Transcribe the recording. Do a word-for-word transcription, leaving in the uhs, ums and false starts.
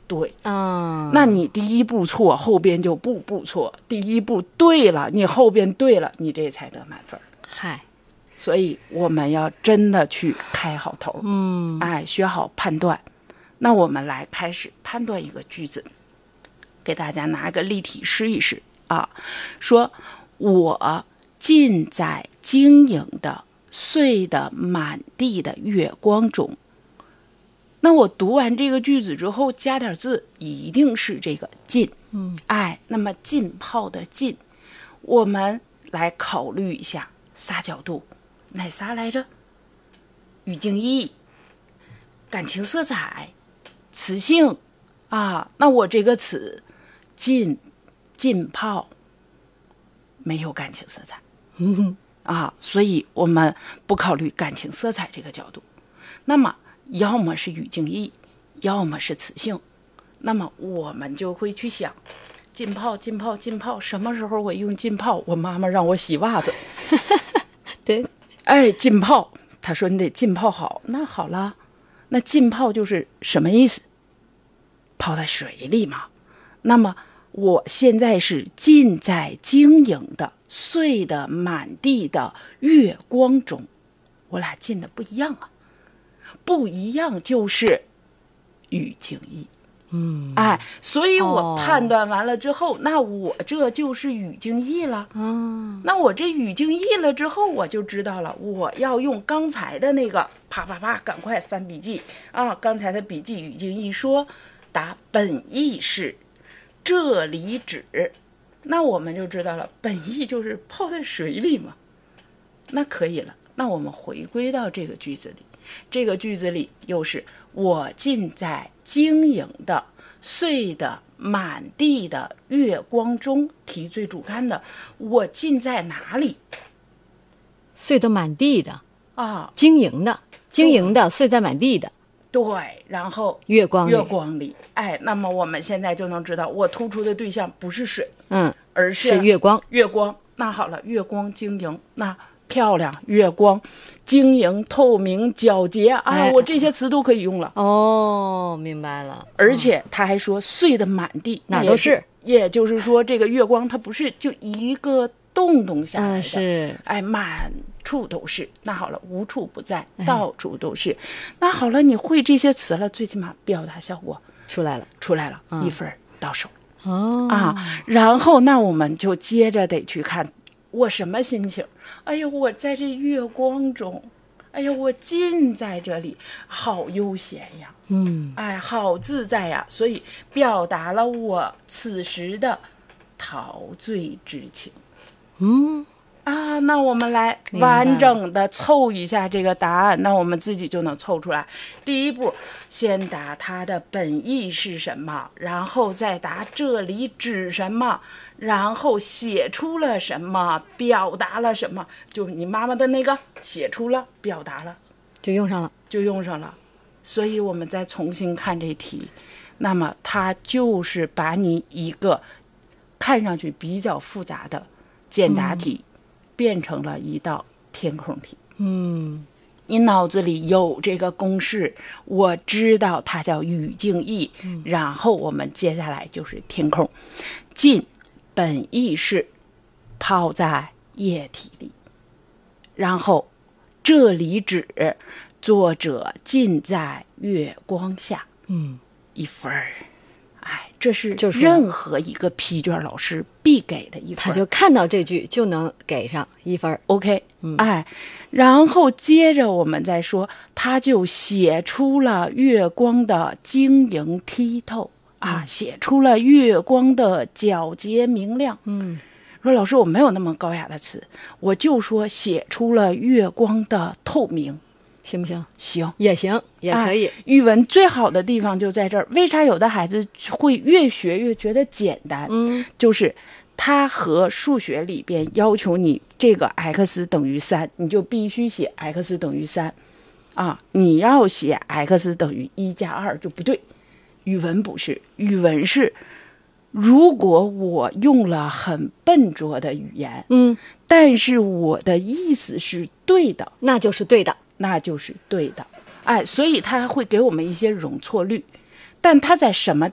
对啊、 那你第一步错，后边就步步错；第一步对了，你后边对了，你这才得满分。 嗨， 所以我们要真的去开好头， 嗯， 哎，学好判断。那我们来开始判断一个句子，给大家拿个例题试一试啊。说我浸在晶莹的碎得满地的月光中。那我读完这个句子之后加点字，一定是这个浸， 嗯， 哎，那么浸泡的浸，我们来考虑一下仨角度，哪仨来着？语境意、感情色彩、词性啊。那我这个词浸浸泡没有感情色彩， 嗯啊，所以我们不考虑感情色彩这个角度。那么要么是语境意，要么是词性。那么我们就会去想，浸泡浸泡浸泡，什么时候我用浸泡？我妈妈让我洗袜子， 对， 哎，浸泡，她说你得浸泡好。那好了，那浸泡就是什么意思？泡在水里嘛。那么我现在是浸在晶莹的碎的满地的月光中，我俩浸的不一样啊，不一样就是语境意。 嗯， 哎，所以我哦判断完了之后，那我这就是语境意了。 啊， 那我这语境意了之后，我就知道了，我要用刚才的那个啪啪啪，赶快翻笔记啊！刚才的笔记语境意说，答本意是这里指，那我们就知道了，本意就是泡在水里嘛。那可以了，那我们回归到这个句子里，这个句子里又是我浸在晶莹的碎的满地的月光中，题最主干的我浸在哪里碎得满地的， 啊？ 晶莹的，晶莹的，碎在满地的对，然后月光里， 月光里，哎，那么我们现在就能知道，我突出的对象不是水， 嗯， 而是是月光。 月光。那好了，月光晶莹，那漂亮，月光晶莹透明皎洁啊， 哎我这些词都可以用了。 哦，明白了。 而且他还说碎的满地， 哪儿都是， 也就是说这个月光它不是就一个洞洞下来的， 嗯，是， 哎，满处都是。那好了，无处不在，到处都是。那好了，你会这些词了，最起码表达效果出来了。 出来了， 嗯一分到手哦啊。然后那我们就接着得去看我什么心情。哎呀，我在这月光中，哎呀，我浸在这里，好悠闲呀。 嗯， 哎，好自在呀！所以表达了我此时的陶醉之情。 嗯， 啊，那我们来明白完整的凑一下这个答案，那我们自己就能凑出来。第一步，先答它的本意是什么，然后再答这里指什么，然后写出了什么，表达了什么，就你妈妈的那个写出了，表达了， 就用上了。 就用上了。所以我们再重新看这题，那么它就是把你一个看上去比较复杂的简答题，嗯、变成了一道填空题。 嗯， 你脑子里有这个公式，我知道它叫语境意，嗯、然后我们接下来就是填空。浸本意是泡在液体里，然后这里指作者浸在月光下， 嗯， 一分儿。哎，这是就是任何一个批卷老师必给的一分。 他就看到这句就能给上一分。 OK， 嗯， 哎，然后接着我们再说，他就写出了月光的晶莹剔透啊， 嗯、 写出了月光的皎洁明亮。 嗯， 说老师，我没有那么高雅的词，我就说写出了月光的透明。 行不行？ 行， 也行，也可以。 哎、语文最好的地方就在这儿。为啥有的孩子会越学越觉得简单？ 嗯， 就是他和数学里边要求你这个 x 等于三，你就必须写 x 等于三，啊，你要写 x 等于一加二就不对。语文不是，语文是，如果我用了很笨拙的语言， 嗯， 但是我的意思是对的， 那就是对的。 那就是对的，哎，所以他会给我们一些容错率，但他在什么